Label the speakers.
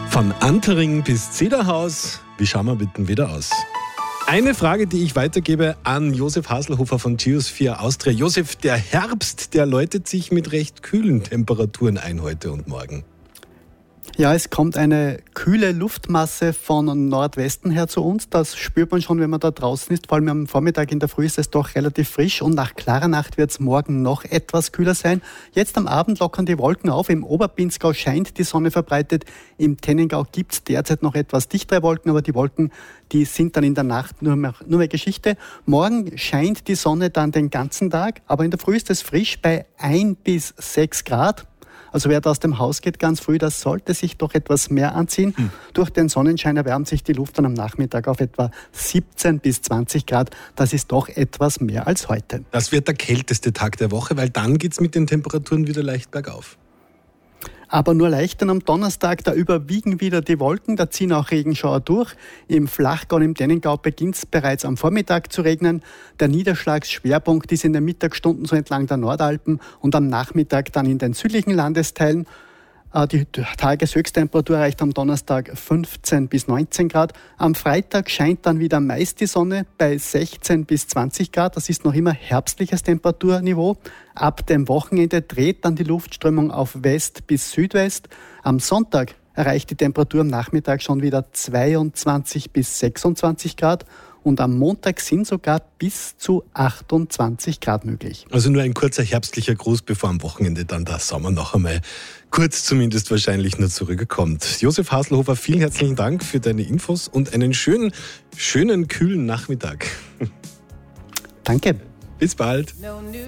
Speaker 1: Von Antering bis Zederhaus, wie schauen wir mit dem Wetter aus? Eine Frage, die ich weitergebe an Josef Haselhofer von Geosphere Austria. Josef, der Herbst, der läutet sich mit recht kühlen Temperaturen ein heute und morgen.
Speaker 2: Ja, es kommt eine kühle Luftmasse von Nordwesten her zu uns. Das spürt man schon, wenn man da draußen ist. Vor allem am Vormittag in der Früh ist es doch relativ frisch und nach klarer Nacht wird es morgen noch etwas kühler sein. Jetzt am Abend lockern die Wolken auf. Im Oberpinzgau scheint die Sonne verbreitet. Im Tennengau gibt es derzeit noch etwas dichtere Wolken, aber die Wolken, die sind dann in der Nacht nur mehr Geschichte. Morgen scheint die Sonne dann den ganzen Tag, aber in der Früh ist es frisch bei 1 bis 6 Grad. Also wer da aus dem Haus geht ganz früh, das sollte sich doch etwas mehr anziehen. Durch den Sonnenschein erwärmt sich die Luft dann am Nachmittag auf etwa 17 bis 20 Grad. Das ist doch etwas mehr als heute.
Speaker 1: Das wird der kälteste Tag der Woche, weil dann geht es mit den Temperaturen wieder leicht bergauf.
Speaker 2: Aber nur leicht, denn am Donnerstag, da überwiegen wieder die Wolken, da ziehen auch Regenschauer durch. Im Flachgau und im Dennengau beginnt es bereits am Vormittag zu regnen. Der Niederschlagsschwerpunkt ist in den Mittagsstunden so entlang der Nordalpen und am Nachmittag dann in den südlichen Landesteilen. Die Tageshöchsttemperatur erreicht am Donnerstag 15 bis 19 Grad. Am Freitag scheint dann wieder meist die Sonne bei 16 bis 20 Grad. Das ist noch immer herbstliches Temperaturniveau. Ab dem Wochenende dreht dann die Luftströmung auf West bis Südwest. Am Sonntag erreicht die Temperatur am Nachmittag schon wieder 22 bis 26 Grad. Und am Montag sind sogar bis zu 28 Grad möglich.
Speaker 1: Also nur ein kurzer herbstlicher Gruß, bevor am Wochenende dann der Sommer noch einmal kurz zumindest wahrscheinlich nur zurückkommt. Josef Haselhofer, vielen herzlichen Dank für deine Infos und einen schönen, kühlen Nachmittag.
Speaker 2: Danke.
Speaker 1: Bis bald.